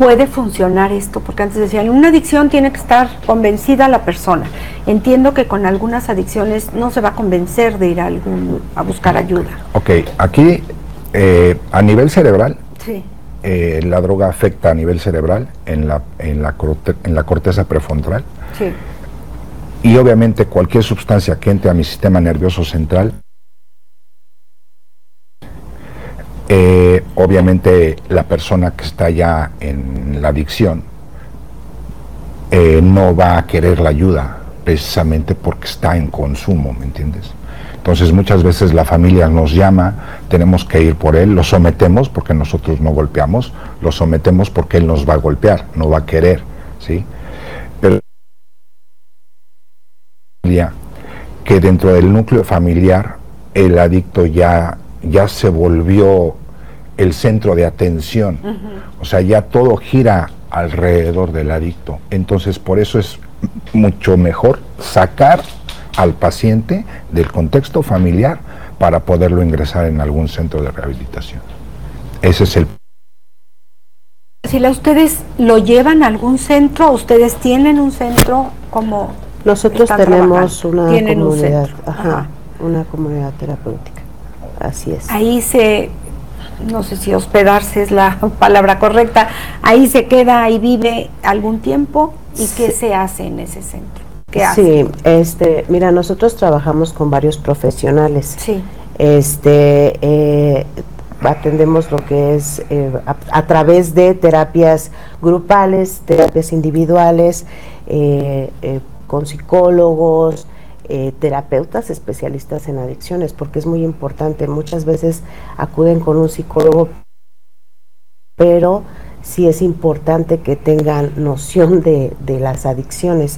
puede funcionar esto? Porque antes decían, una adicción tiene que estar convencida la persona. Entiendo que con algunas adicciones no se va a convencer de ir a buscar ayuda. Ok, aquí a nivel cerebral, sí. La droga afecta a nivel cerebral en la corteza prefrontal. Sí. Y obviamente cualquier sustancia que entre a mi sistema nervioso central, obviamente la persona que está ya en la adicción no va a querer la ayuda precisamente porque está en consumo, ¿me entiendes? Entonces muchas veces la familia nos llama, tenemos que ir por él, lo sometemos porque nosotros no golpeamos, lo sometemos porque él nos va a golpear, no va a querer, ¿sí? Pero que dentro del núcleo familiar el adicto ya se volvió el centro de atención, o sea, ya todo gira alrededor del adicto. Entonces por eso es mucho mejor sacar al paciente del contexto familiar para poderlo ingresar en algún centro de rehabilitación. Ese es el... Si ustedes lo llevan a algún centro, ustedes tienen un centro como... Nosotros tenemos una comunidad, Ajá. Una comunidad terapéutica, así es. Ahí no sé si hospedarse es la palabra correcta, ahí se queda, ahí vive algún tiempo, ¿y qué se hace en ese centro? ¿Qué hace? Sí, mira, nosotros trabajamos con varios profesionales. Sí. Atendemos lo que es a través de terapias grupales, terapias individuales, con psicólogos, terapeutas especialistas en adicciones, porque es muy importante. Muchas veces acuden con un psicólogo, pero sí es importante que tengan noción de las adicciones.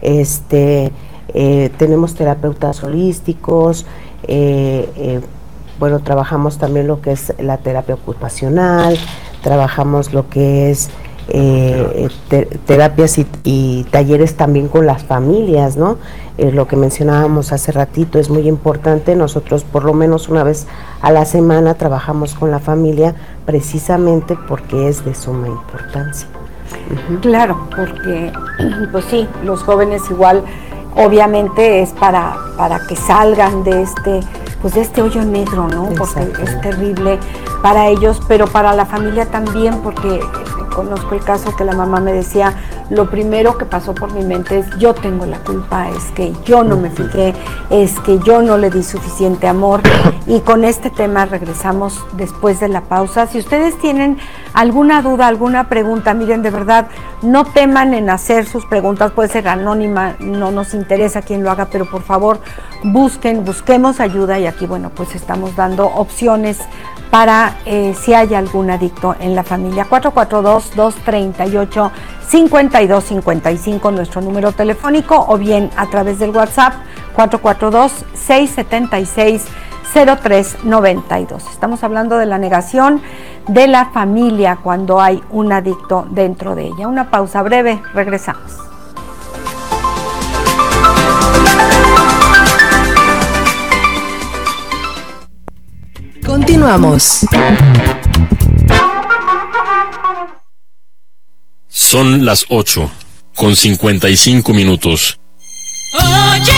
Tenemos terapeutas holísticos, bueno, trabajamos también lo que es la terapia ocupacional, trabajamos lo que es terapias y talleres también con las familias, ¿no? Lo que mencionábamos hace ratito es muy importante. Nosotros por lo menos una vez a la semana trabajamos con la familia precisamente porque es de suma importancia. Claro, porque pues sí, los jóvenes igual obviamente es para que salgan de este hoyo negro, ¿no? Porque es terrible para ellos, pero para la familia también, porque conozco el caso que la mamá me decía, lo primero que pasó por mi mente es, yo tengo la culpa, es que yo no me fijé, es que yo no le di suficiente amor. Y con este tema regresamos después de la pausa. Si ustedes tienen alguna duda, alguna pregunta, miren, de verdad, no teman en hacer sus preguntas, puede ser anónima, no nos interesa quién lo haga, pero por favor busquemos ayuda, y aquí, bueno, pues estamos dando opciones para si hay algún adicto en la familia. 442-238-5255, nuestro número telefónico, o bien a través del WhatsApp, 442-676-0392. Estamos hablando de la negación de la familia cuando hay un adicto dentro de ella. Una pausa breve, regresamos. Continuamos. Son las 8:55. Oye,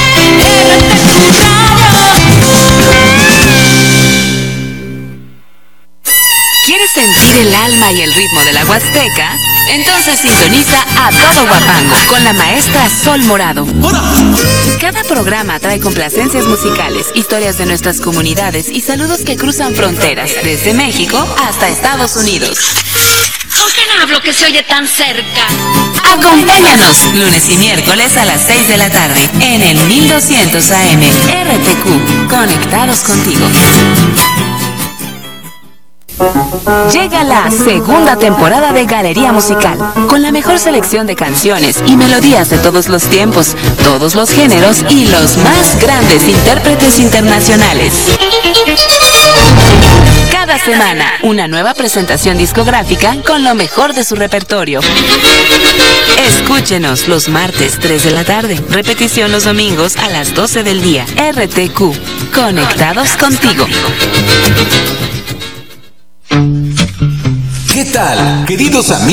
¿quieres sentir el alma y el ritmo de la Huasteca? Entonces sintoniza a Todo Guapango con la maestra Sol Morado. Cada programa trae complacencias musicales, historias de nuestras comunidades y saludos que cruzan fronteras, desde México hasta Estados Unidos. ¿Con quién hablo que se oye tan cerca? Acompáñanos lunes y miércoles a las 6 de la tarde en el 1200 AM RTQ, conectados contigo. Llega la segunda temporada de Galería Musical, con la mejor selección de canciones y melodías de todos los tiempos, todos los géneros y los más grandes intérpretes internacionales. Cada semana, una nueva presentación discográfica con lo mejor de su repertorio. Escúchenos los martes 3 de la tarde, repetición los domingos a las 12 del día. RTQ, conectados contigo. ¿Qué tal, queridos amigos?